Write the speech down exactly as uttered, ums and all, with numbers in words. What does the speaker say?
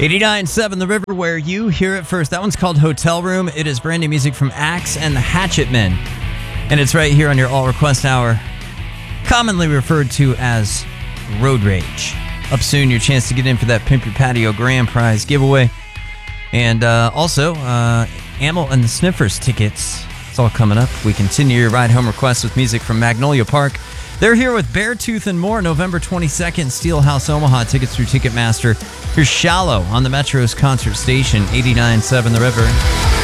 eighty-nine point seven The River, where you hear it first. That one's called Hotel Room. It is brand new music from Axe and the Hatchet Men. And it's right here on your All Request Hour, commonly referred to as Road Rage. Up soon, your chance to get in for that Pimp Your Patio Grand Prize giveaway. And uh, also, uh, Amyl and the Sniffers tickets. It's all coming up. We continue your ride home requests with music from Magnolia Park. They're here with Beartooth and more, November twenty-second, Steelhouse Omaha. Tickets through Ticketmaster. Here's Shallow on the Metro's concert station, eighty-nine point seven The River.